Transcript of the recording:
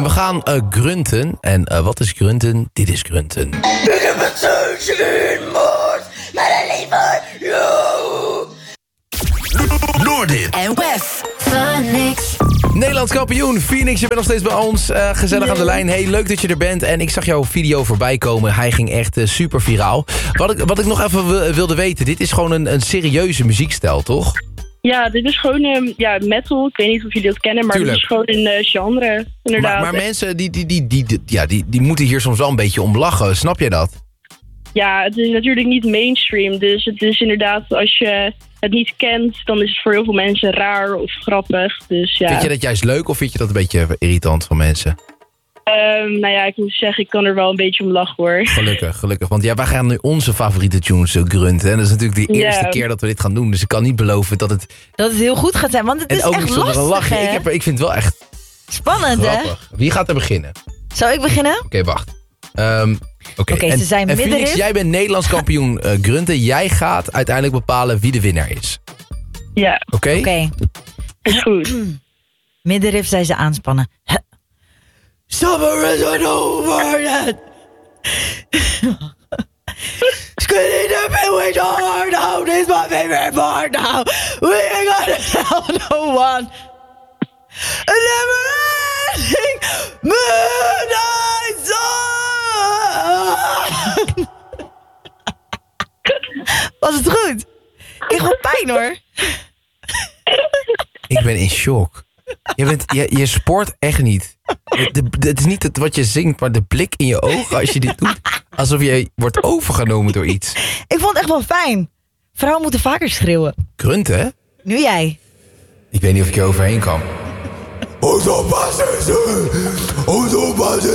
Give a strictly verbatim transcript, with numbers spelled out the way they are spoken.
En we gaan uh, grunten. En uh, wat is grunten? Dit is grunten. Ik heb een zusje in moord, maar een liever jou. Noordin. En Wef. Phoenix. Nederlands kampioen. Phoenix, je bent nog steeds bij ons. Uh, gezellig aan de lijn. Hey, leuk dat je er bent. En ik zag jouw video voorbij komen. Hij ging echt uh, super viraal. Wat ik, wat ik nog even w- wilde weten. Dit is gewoon een, een serieuze muziekstijl, toch? Ja, dit is gewoon um, ja, metal. Ik weet niet of jullie dat kennen, maar Tuurlijk. dit is gewoon een uh, genre, inderdaad. Maar, maar mensen die, die, die, die, die, ja, die, die moeten hier soms wel een beetje om lachen. Snap jij dat? Ja, het is natuurlijk niet mainstream. Dus het is inderdaad, als je het niet kent, dan is het voor heel veel mensen raar of grappig. Dus ja. Vind je dat juist leuk of vind je dat een beetje irritant van mensen? Um, nou ja, ik moet zeggen, ik kan er wel een beetje om lachen hoor. Gelukkig, gelukkig. Want ja, wij gaan nu onze favoriete tunes uh, grunten. En dat is natuurlijk de Ja. eerste keer dat we dit gaan doen. Dus ik kan niet beloven dat het... Dat het heel goed gaat zijn, want het En is ook echt niet zonder een lastig, lachje. hè? Ik, heb, er- ik vind het wel echt Spannend, hè? grappig. Wie gaat er beginnen? Zal ik beginnen? Oké, wacht. Um, Oké, Oké, en, ze zijn en Phoenix, middenrif. jij bent Nederlands kampioen uh, grunten. Jij gaat uiteindelijk bepalen wie de winnaar is. Ja, Oké? Oké, is goed. middenrif zijn ze aanspannen. Summer is an over yet. Squiddy the pin with your heart out is my favorite part now. We ain't gonna tell no one. A never ending midnight sun. Was het goed? Ik kreeg wel pijn, hoor. Ik ben in shock. Je, bent, je, je sport echt niet. Het, de- het is niet het, wat je zingt, maar de blik in je ogen als je dit doet. Alsof je wordt overgenomen door iets. Ik vond het echt wel fijn. Vrouwen moeten vaker schreeuwen. Grunten, hè? Nu jij. Ik weet niet of ik je overheen kan.